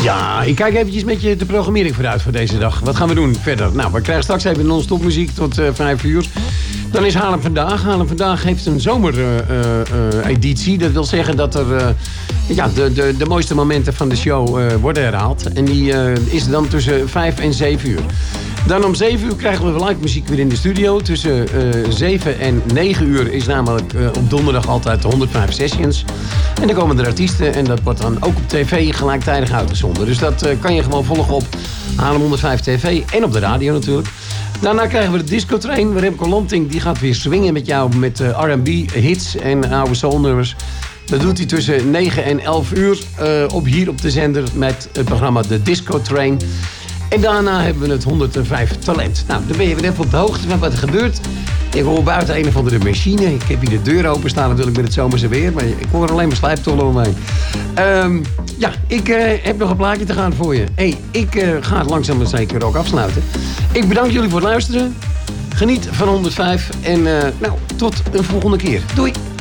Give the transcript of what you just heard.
Ja, ik kijk eventjes met je de programmering vooruit voor deze dag. Wat gaan we doen verder? Nou, we krijgen straks even non-stop muziek tot 5 uur. Dan is Haarlem Vandaag. Haarlem Vandaag heeft een zomereditie. Dat wil zeggen dat er de mooiste momenten van de show worden herhaald. En die is dan tussen 5 en 7 uur. Dan om 7 uur krijgen we live muziek weer in de studio. Tussen 7 en 9 uur is namelijk op donderdag altijd de 105 Sessions. En dan komen er artiesten en dat wordt dan ook op tv gelijktijdig uitgezonden. Dus dat kan je gewoon volgen op Haarlem 105 TV en op de radio natuurlijk. Daarna krijgen we de Disco Train. Remco Lanting die gaat weer swingen met jou met R&B hits en oude soulnummers. Dat doet hij tussen 9 en 11 uur hier op de zender met het programma De Disco Train. En daarna hebben we het 105 Talent. Nou, dan ben je weer even op de hoogte van wat er gebeurt. Ik hoor buiten een of andere machine. Ik heb hier de deur openstaan natuurlijk met het zomerse weer. Maar ik hoor alleen maar slijptollen om mij. Ik heb nog een plaatje te gaan voor je. Ik ga het langzaam maar zeker ook afsluiten. Ik bedank jullie voor het luisteren. Geniet van 105 en tot een volgende keer. Doei!